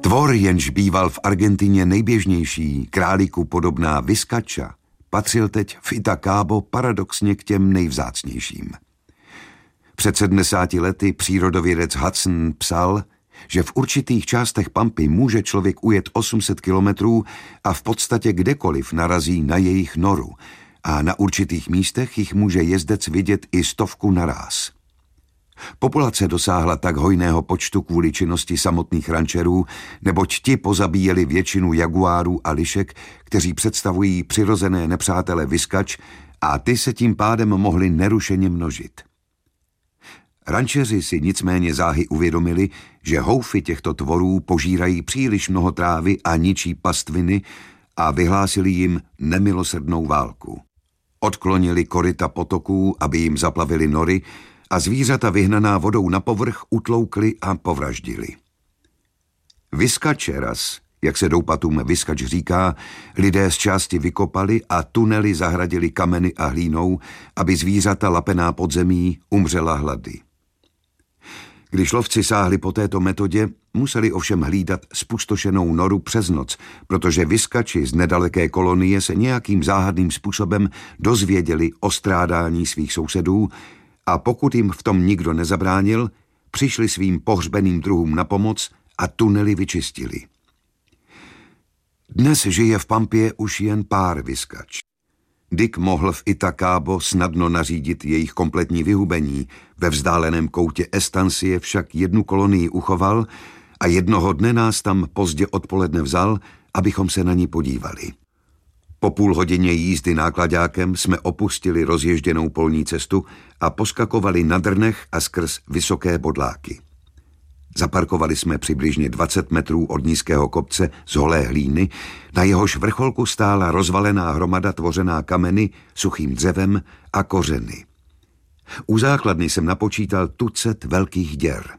Tvor, jenž býval v Argentině nejběžnější, králiku podobná Vizcacha, patřil teď v Itacabo paradoxně k těm nejvzácnějším. Před 70 lety přírodovědec Hudson psal, že v určitých částech Pampy může člověk ujet 800 kilometrů a v podstatě kdekoliv narazí na jejich noru a na určitých místech jich může jezdec vidět i 100 naráz. Populace dosáhla tak hojného počtu kvůli činnosti samotných rančerů, neboť ti pozabíjeli většinu jaguárů a lišek, kteří představují přirozené nepřátele Vizcach, a ty se tím pádem mohli nerušeně množit. Rančeři si nicméně záhy uvědomili, že houfy těchto tvorů požírají příliš mnoho trávy a ničí pastviny a vyhlásili jim nemilosrdnou válku. Odklonili koryta potoků, aby jim zaplavili nory, a zvířata vyhnaná vodou na povrch utloukli a povraždili. Vizcacheras, jak se doupatům Vizcach říká, lidé z části vykopali a tunely zahradili kameny a hlínou, aby zvířata lapená pod zemí umřela hlady. Když lovci sáhli po této metodě, museli ovšem hlídat spustošenou noru přes noc, protože Vizcachi z nedaleké kolonie se nějakým záhadným způsobem dozvěděli o strádání svých sousedů, a pokud jim v tom nikdo nezabránil, přišli svým pohřbeným druhům na pomoc a tunely vyčistili. Dnes žije v Pampě už jen pár Vizcach. Dick mohl v Itacabo snadno nařídit jejich kompletní vyhubení, ve vzdáleném koutě Estancie však jednu kolonii uchoval a jednoho dne nás tam pozdě odpoledne vzal, abychom se na ní podívali. Po půl hodině jízdy náklaďákem jsme opustili rozježděnou polní cestu a poskakovali na drnech a skrz vysoké bodláky. Zaparkovali jsme přibližně 20 metrů od nízkého kopce z holé hlíny, na jehož vrcholku stála rozvalená hromada tvořená kameny, suchým dřevem a kořeny. U základny jsem napočítal tucet velkých děr.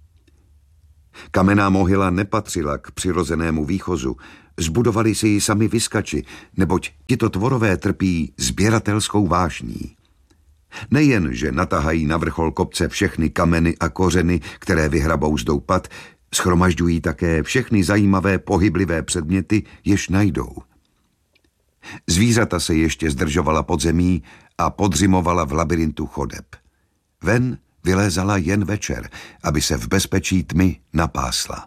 Kamenná mohyla nepatřila k přirozenému výchozu, zbudovali si ji sami Vizcachi, neboť tito tvorové trpí sběratelskou vášní. Nejen, že natahají na vrchol kopce všechny kameny a kořeny, které vyhrabou z doupat, shromažďují také všechny zajímavé pohyblivé předměty, jež najdou. Zvířata se ještě zdržovala pod zemí a podřimovala v labirintu chodeb. Ven vylézala jen večer, aby se v bezpečí tmy napásla.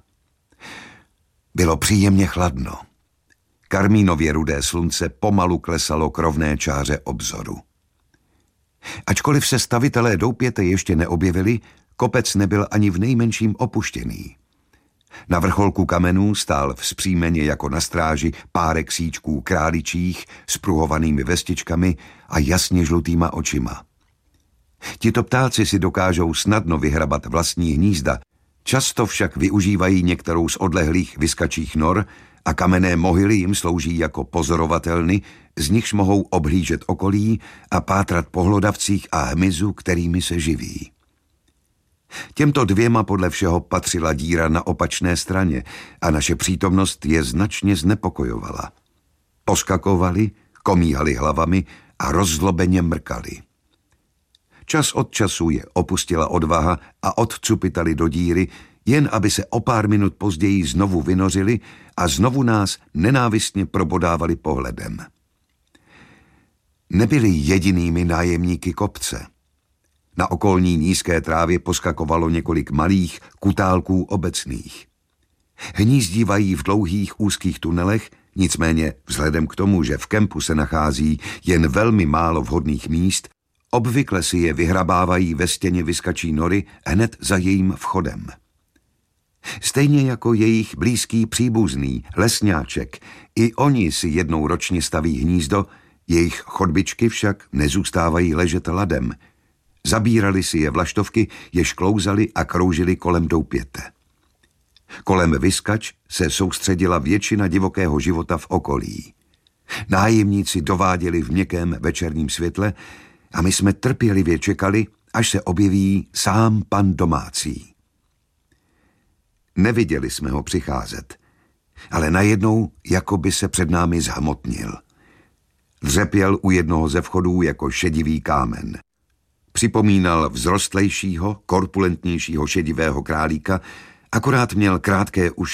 Bylo příjemně chladno. Karmínově rudé slunce pomalu klesalo k rovné čáře obzoru. Ačkoliv se stavitelé doupěte ještě neobjevili, kopec nebyl ani v nejmenším opuštěný. Na vrcholku kamenů stál vzpřímeně jako na stráži párek síčků králičích s pruhovanými vestičkami a jasně žlutýma očima. Tito ptáci si dokážou snadno vyhrabat vlastní hnízda, často však využívají některou z odlehlých Vizcachích nor a kamenné mohyly jim slouží jako pozorovatelny, z nichž mohou obhlížet okolí a pátrat po hlodavcích a hmyzu, kterými se živí. Těmto dvěma podle všeho patřila díra na opačné straně a naše přítomnost je značně znepokojovala. Poskakovali, komíhali hlavami a rozzlobeně mrkali. Čas od času je opustila odvaha a odcupitali do díry, jen aby se o pár minut později znovu vynořili a znovu nás nenávistně probodávali pohledem. Nebyli jedinými nájemníky kopce. Na okolní nízké trávě poskakovalo několik malých kutálků obecných. Hnízdívají v dlouhých úzkých tunelech, nicméně vzhledem k tomu, že v kempu se nachází jen velmi málo vhodných míst, obvykle si je vyhrabávají ve stěně Vizcačí nory hned za jejím vchodem. Stejně jako jejich blízký příbuzný, lesňáček, i oni si jednou ročně staví hnízdo, jejich chodbičky však nezůstávají ležet ladem. Zabírali si je vlaštovky, jež klouzaly a kroužily kolem doupěte. Kolem Vizcach se soustředila většina divokého života v okolí. Nájemníci dováděli v měkkém večerním světle a my jsme trpělivě čekali, až se objeví sám pan domácí. Neviděli jsme ho přicházet, ale najednou jako by se před námi zhmotnil. Dřepěl u jednoho ze vchodů jako šedivý kámen. Připomínal vzrostlejšího, korpulentnějšího šedivého králíka, akorát měl krátké uši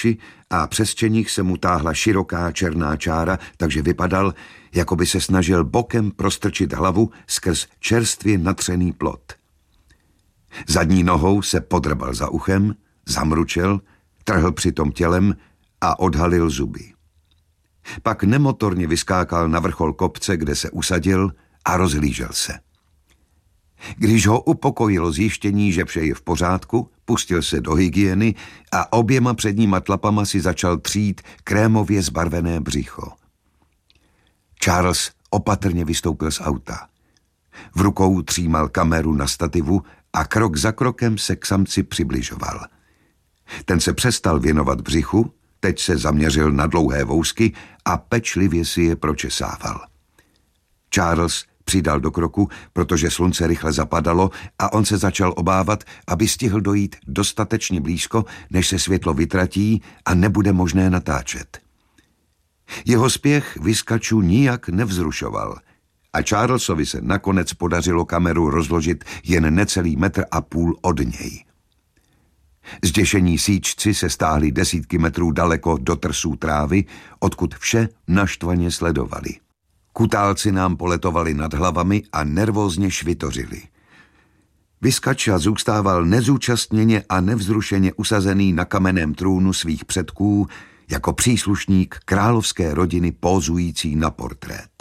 a přes čenich se mu táhla široká černá čára, takže vypadal, jako by se snažil bokem prostrčit hlavu skrz čerstvě natřený plot. Zadní nohou se podrbal za uchem, zamručel, trhl přitom tělem a odhalil zuby. Pak nemotorně vyskákal na vrchol kopce, kde se usadil a rozhlížel se. Když ho upokojilo zjištění, že vše je v pořádku, pustil se do hygieny a oběma předníma tlapama si začal třít krémově zbarvené břicho. Charles opatrně vystoupil z auta. V rukou třímal kameru na stativu a krok za krokem se k samci přibližoval. Ten se přestal věnovat břichu, teď se zaměřil na dlouhé vousky a pečlivě si je pročesával. Charles přidal do kroku, protože slunce rychle zapadalo a on se začal obávat, aby stihl dojít dostatečně blízko, než se světlo vytratí a nebude možné natáčet. Jeho spěch vyskačů nijak nevzrušoval a Charlesovi se nakonec podařilo kameru rozložit jen necelý 1,5 metru od něj. Zděšení síčci se stáhli desítky metrů daleko do trsů trávy, odkud vše naštvaně sledovali. Kutálci nám poletovali nad hlavami a nervózně švitořili. Vyskača zůstával nezúčastněně a nevzrušeně usazený na kamenném trůnu svých předků jako příslušník královské rodiny pózující na portrét.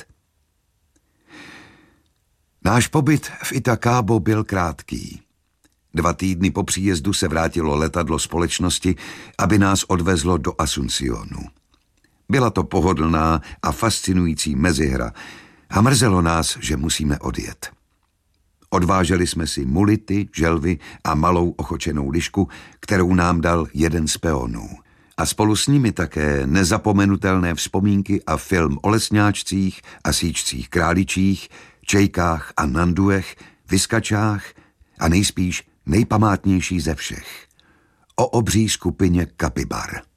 Náš pobyt v Itacabo byl krátký. 2 týdny po příjezdu se vrátilo letadlo společnosti, aby nás odvezlo do Asuncionu. Byla to pohodlná a fascinující mezihra a mrzelo nás, že musíme odjet. Odváželi jsme si mulity, želvy a malou ochočenou lišku, kterou nám dal jeden z peonů. A spolu s nimi také nezapomenutelné vzpomínky a film o lesňáčcích a síčcích králičích, čejkách a nanduech, vyskačách a nejspíš nejpamátnější ze všech. O obří skupině kapibar.